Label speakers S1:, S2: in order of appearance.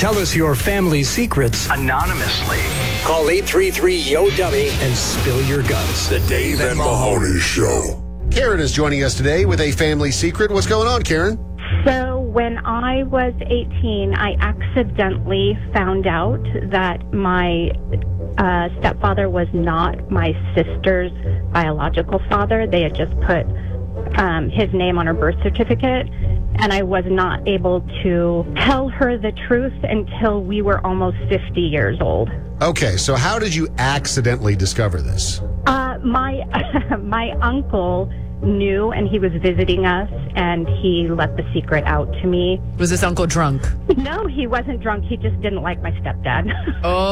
S1: Tell us your family secrets anonymously. Call 833-YO-DUMMY and spill your guts.
S2: The Dave and Mahoney Show.
S3: Karen is joining us today with a family secret. What's going on, Karen?
S4: So when I was 18, I accidentally found out that my stepfather was not my sister's biological father. They had just put his name on her birth certificate, and I was not able to tell her the truth until we were almost 50 years old.
S3: Okay, so how did you accidentally discover this?
S4: My uncle knew, and he was visiting us, and he let the secret out to me.
S5: Was this uncle drunk?
S4: No, he wasn't drunk. He just didn't like my stepdad.
S5: Oh.